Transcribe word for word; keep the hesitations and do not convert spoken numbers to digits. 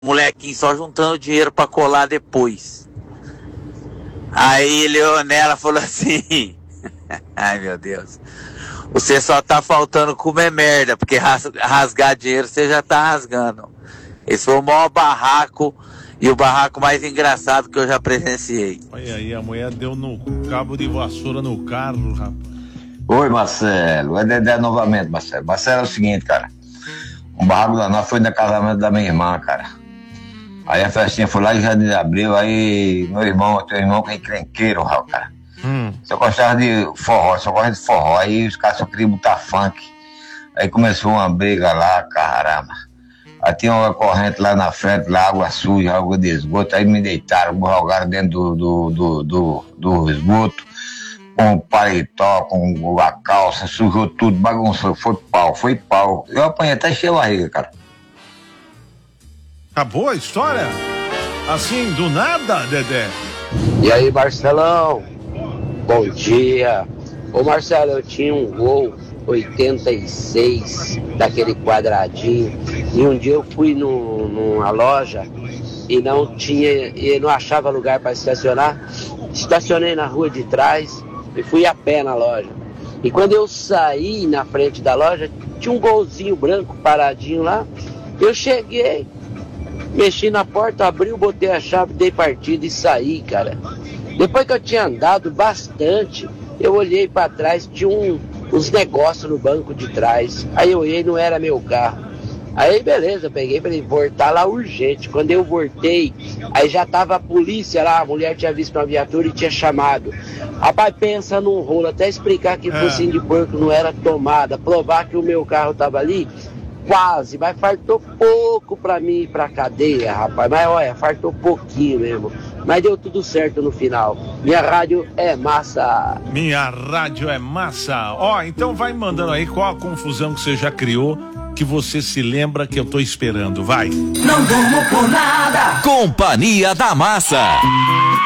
molequinho só juntando dinheiro pra colar depois. Aí ele olhou nela e falou assim: ai meu Deus, você só tá faltando comer merda, porque ras- rasgar dinheiro você já tá rasgando. Esse foi o maior barraco e o barraco mais engraçado que eu já presenciei. Olha aí, a mulher deu no cabo de vassoura no carro, rapaz. Oi, Marcelo. É Dedé novamente, Marcelo. Marcelo, é o seguinte, cara. Um barraco da nós foi no casamento da minha irmã, cara. Aí a festinha foi lá em Jardim de Abril, aí meu irmão, teu irmão que é encrenqueiro, cara. Hum. Só gostava de forró, só gostava de forró. Aí os caras só queriam botar funk. Aí começou uma briga lá, caramba. Aí tinha uma corrente lá na frente, lá, água suja, água de esgoto. Aí me deitaram, me jogaram dentro do, do, do, do, do esgoto, com o paletó, com a calça, sujou tudo, bagunçou. Foi pau, foi pau. Eu apanhei até cheio a barriga, cara. Acabou a história? Assim, do nada, Dedé? E aí, Marcelão? Bom dia. Ô, Marcelo, eu tinha um Gol oitenta e seis, daquele quadradinho, e um dia eu fui no, numa loja e não tinha, e não achava lugar para estacionar. Estacionei na rua de trás e fui a pé na loja. E quando eu saí na frente da loja, tinha um Golzinho branco paradinho lá. Eu cheguei, mexi na porta, abri, botei a chave, dei partida e saí, cara. Depois que eu tinha andado bastante, eu olhei para trás, tinha um, uns negócios no banco de trás. Aí eu olhei, não era meu carro. Aí beleza, eu peguei para voltar lá urgente. Quando eu voltei, aí já tava a polícia lá, a mulher tinha visto uma viatura e tinha chamado. Rapaz, pensa num rolo, até explicar que focinho de porco não era tomada, provar que o meu carro tava ali, quase, mas fartou pouco pra mim ir pra cadeia, rapaz. Mas olha, fartou pouquinho mesmo. Mas deu tudo certo no final. Minha rádio é massa. Minha rádio é massa. Ó, então vai mandando aí qual a confusão que você já criou, que você se lembra, que eu tô esperando. Vai. Não durmo por nada. Companhia da Massa.